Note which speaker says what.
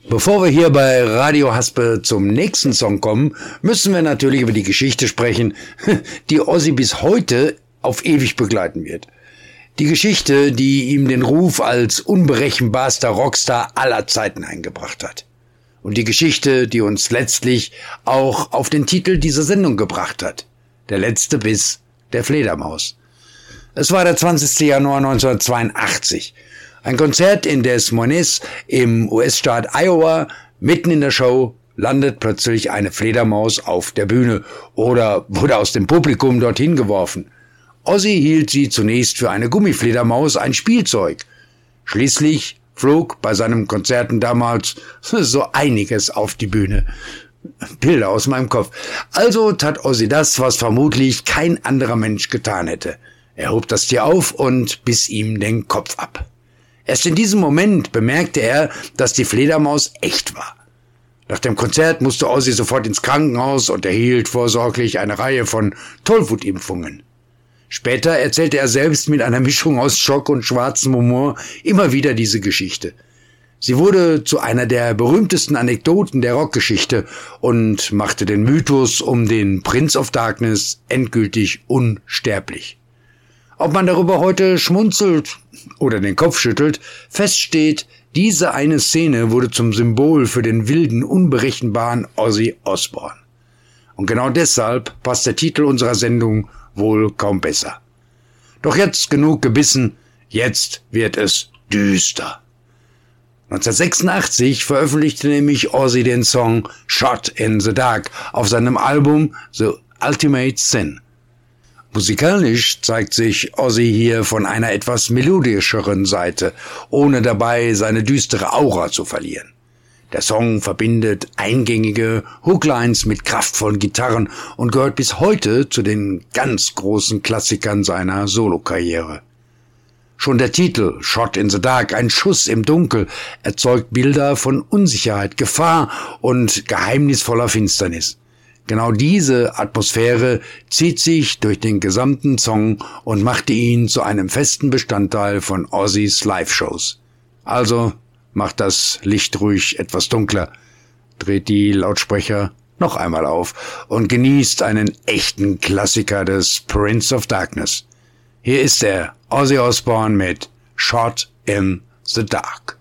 Speaker 1: Bevor wir hier bei Radio Haspe zum nächsten Song kommen, müssen wir natürlich über die Geschichte sprechen, die Ozzy bis heute auf ewig begleiten wird. Die Geschichte, die ihm den Ruf als unberechenbarster Rockstar aller Zeiten eingebracht hat. Und die Geschichte, die uns letztlich auch auf den Titel dieser Sendung gebracht hat. Der letzte Biss der Fledermaus. Es war der 20. Januar 1982. Ein Konzert in Des Moines im US-Staat Iowa. Mitten in der Show landet plötzlich eine Fledermaus auf der Bühne oder wurde aus dem Publikum dorthin geworfen. Ozzy hielt sie zunächst für eine Gummifledermaus, ein Spielzeug. Schließlich flog bei seinen Konzerten damals so einiges auf die Bühne. Bilder aus meinem Kopf. Also tat Ozzy das, was vermutlich kein anderer Mensch getan hätte. Er hob das Tier auf und biss ihm den Kopf ab. Erst in diesem Moment bemerkte er, dass die Fledermaus echt war. Nach dem Konzert musste Ozzy sofort ins Krankenhaus und erhielt vorsorglich eine Reihe von Tollwutimpfungen. Später erzählte er selbst mit einer Mischung aus Schock und schwarzem Humor immer wieder diese Geschichte. Sie wurde zu einer der berühmtesten Anekdoten der Rockgeschichte und machte den Mythos um den Prince of Darkness endgültig unsterblich. Ob man darüber heute schmunzelt oder den Kopf schüttelt, fest steht, diese eine Szene wurde zum Symbol für den wilden, unberechenbaren Ozzy Osbourne. Und genau deshalb passt der Titel unserer Sendung wohl kaum besser. Doch jetzt genug gebissen, jetzt wird es düster. 1986 veröffentlichte nämlich Ozzy den Song Shot in the Dark auf seinem Album The Ultimate Sin. Musikalisch zeigt sich Ozzy hier von einer etwas melodischeren Seite, ohne dabei seine düstere Aura zu verlieren. Der Song verbindet eingängige Hooklines mit kraftvollen Gitarren und gehört bis heute zu den ganz großen Klassikern seiner Solokarriere. Schon der Titel Shot in the Dark, ein Schuss im Dunkel, erzeugt Bilder von Unsicherheit, Gefahr und geheimnisvoller Finsternis. Genau diese Atmosphäre zieht sich durch den gesamten Song und machte ihn zu einem festen Bestandteil von Ozzys Live-Shows. Also macht das Licht ruhig etwas dunkler, dreht die Lautsprecher noch einmal auf und genießt einen echten Klassiker des Prince of Darkness. Hier ist er, Ozzy Osbourne mit Shot in the Dark.